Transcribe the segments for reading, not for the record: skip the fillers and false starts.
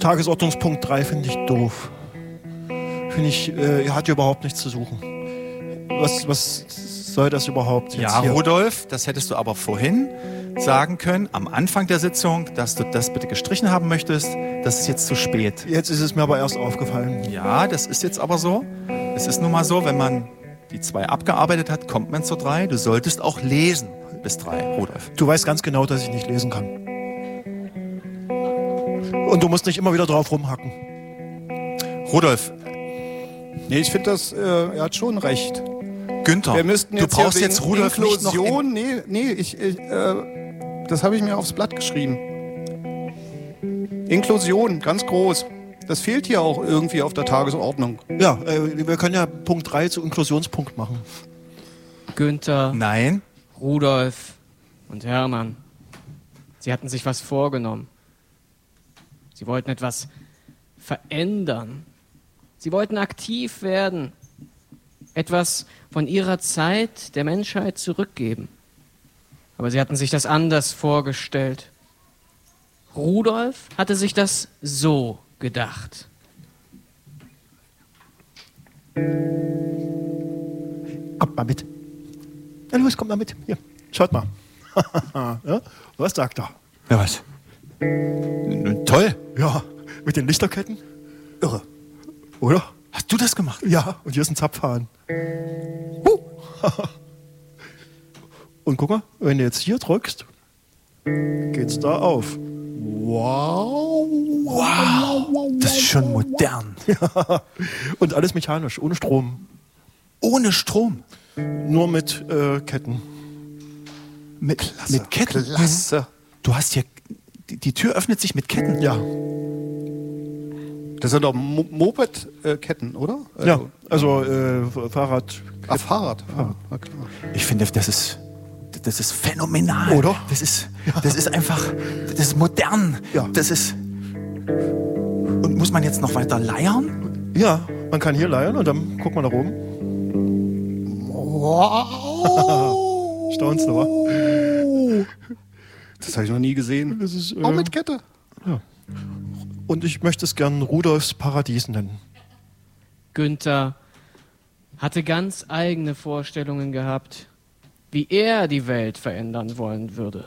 Tagesordnungspunkt 3 finde ich doof. Finde ich, er hat hier überhaupt nichts zu suchen. Was soll das überhaupt jetzt hier? Rudolf, das hättest du aber vorhin sagen können, am Anfang der Sitzung, dass du das bitte gestrichen haben möchtest. Das ist jetzt zu spät. Jetzt ist es mir aber erst aufgefallen. Ja, das ist jetzt aber so. Es ist nun mal so, wenn man die 2 abgearbeitet hat, kommt man zur 3. Du solltest auch lesen bis 3, Rudolf. Du weißt ganz genau, dass ich nicht lesen kann. Und du musst nicht immer wieder drauf rumhacken. Rudolf. Nee, ich finde das, er hat schon recht. Günther, Wir müssten du jetzt brauchst jetzt Rudolf Inklusion, das habe ich mir aufs Blatt geschrieben. Inklusion, ganz groß. Das fehlt hier auch irgendwie auf der Tagesordnung. Ja, wir können ja Punkt 3 zu Inklusionspunkt machen. Günther, Nein. Rudolf und Hermann. Sie hatten sich was vorgenommen. Sie wollten etwas verändern. Sie wollten aktiv werden. Etwas von ihrer Zeit der Menschheit zurückgeben. Aber sie hatten sich das anders vorgestellt. Rudolf hatte sich das so gedacht. Kommt mal mit. Ja, los, kommt mal mit. Hier, schaut mal. Ja, was sagt er? Ja, was? Toll. Ja, mit den Lichterketten. Irre. Oder? Hast du das gemacht? Ja, und hier ist ein Zapfhahn. Und guck mal, wenn du jetzt hier drückst, geht's da auf. Wow. Wow, das ist schon modern. Ja. Und alles mechanisch, ohne Strom. Ohne Strom? Nur mit Ketten. Mit Ketten? Klasse. Du hast hier, die Tür öffnet sich mit Ketten? Ja. Das sind doch Moped-Ketten, oder? Also Fahrrad. Fahrrad. Na klar. Ich finde, das ist phänomenal. Oder? Das ist einfach, das ist modern. Ja. Das ist. Und muss man jetzt noch weiter leiern? Ja, man kann hier leiern und dann guck mal nach oben. Wow. Staunst du, wa? Das habe ich noch nie gesehen. Das ist, Auch mit Kette. Ja. Und ich möchte es gern Rudolfs Paradies nennen. Günther hatte ganz eigene Vorstellungen gehabt, wie er die Welt verändern wollen würde.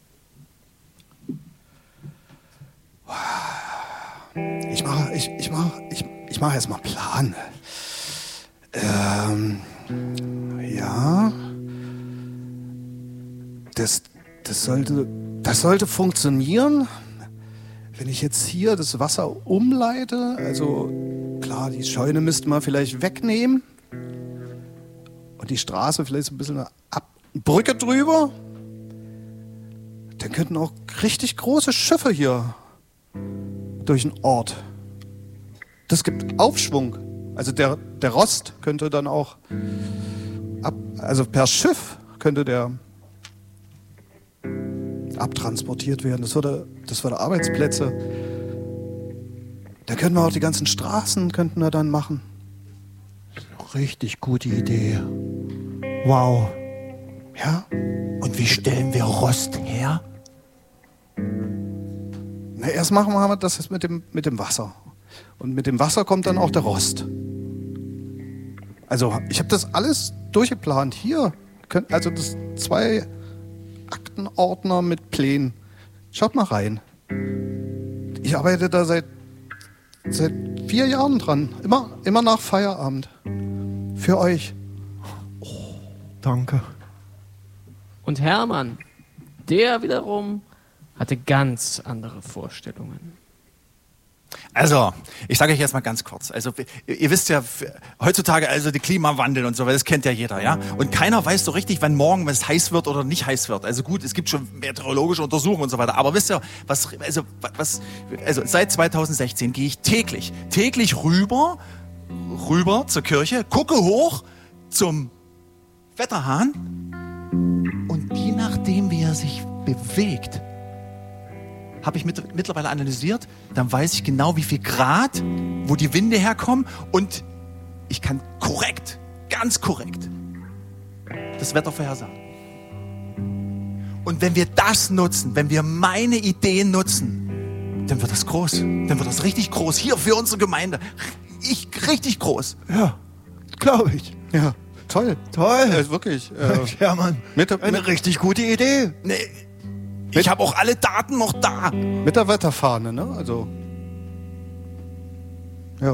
Ich mache erstmal einen Plan. Ja. Das sollte funktionieren. Wenn ich jetzt hier das Wasser umleite, also klar, die Scheune müsste man vielleicht wegnehmen und die Straße vielleicht so ein bisschen eine Brücke drüber, dann könnten auch richtig große Schiffe hier durch den Ort. Das gibt Aufschwung. Also der Rost könnte dann auch also per Schiff könnte der abtransportiert werden. Das würde Arbeitsplätze. Da könnten wir auch die ganzen Straßen könnten wir dann machen. Richtig gute Idee. Wow. Ja? Und wie stellen wir Rost her? Na, erst machen wir das jetzt mit dem Wasser. Und mit dem Wasser kommt dann auch der Rost. Also ich habe das alles durchgeplant. Hier, also das 2 Aktenordner mit Plänen. Schaut mal rein. Ich arbeite da seit 4 Jahren dran. Immer nach Feierabend. Für euch. Oh, danke. Und Hermann, der wiederum hatte ganz andere Vorstellungen. Also, ich sage euch jetzt mal ganz kurz. Also, ihr wisst ja, heutzutage, also die Klimawandel und so, das kennt ja jeder, ja? Und keiner weiß so richtig, wann morgen es heiß wird oder nicht heiß wird. Also gut, es gibt schon meteorologische Untersuchungen und so weiter. Aber wisst ihr, also seit 2016 gehe ich täglich rüber zur Kirche, gucke hoch zum Wetterhahn und je nachdem, wie er sich bewegt, habe ich mittlerweile analysiert, dann weiß ich genau, wie viel Grad, wo die Winde herkommen und ich kann ganz korrekt das Wetter vorhersagen. Und wenn wir das nutzen, wenn wir meine Ideen nutzen, dann wird das groß. Dann wird das richtig groß. Hier für unsere Gemeinde. Richtig groß. Ja, glaube ich. Ja, toll. Toll. Wirklich. Ja, Mann. Eine richtig gute Idee. Nee, ich habe auch alle Daten noch da. Mit der Wetterfahne, ne? Also. Ja.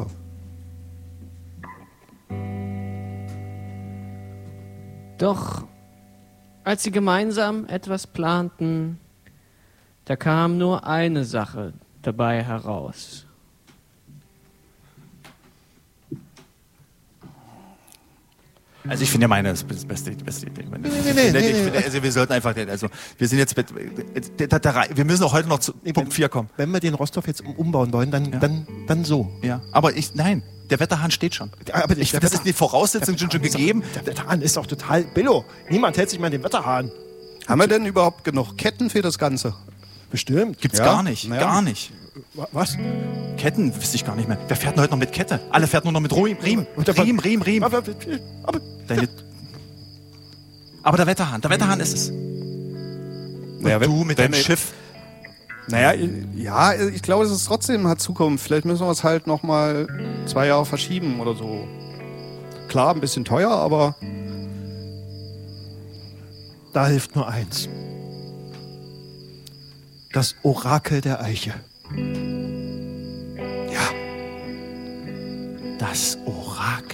Doch als sie gemeinsam etwas planten, da kam nur eine Sache dabei heraus. Also ich finde ja meine, das ist die beste Idee. Nee. Also wir sollten einfach, also wir sind jetzt, wir müssen auch heute noch zu Punkt 4 kommen. Wenn wir den Rostov jetzt umbauen wollen, dann so. Ja, aber nein, der Wetterhahn steht schon. Aber Das ist die Voraussetzung schon gegeben. Der Wetterhahn ist doch total billo. Niemand hält sich mal an den Wetterhahn. Haben wir denn überhaupt genug Ketten für das Ganze? Bestimmt. Gibt's Ja? gar nicht, Naja. gar nicht. Was? Ketten wüsste ich gar nicht mehr. Wer fährt denn heute noch mit Kette? Alle fährt nur noch mit Riemen. Riemen. Aber Aber der Wetterhahn ist es. Naja, Du mit deinem wenn- Schiff. Naja, ja, ich glaube, es ist trotzdem hat Zukunft. Vielleicht müssen wir es halt noch mal 2 Jahre verschieben oder so. Klar, ein bisschen teuer, aber da hilft nur eins. Das Orakel der Eiche. Das Orakel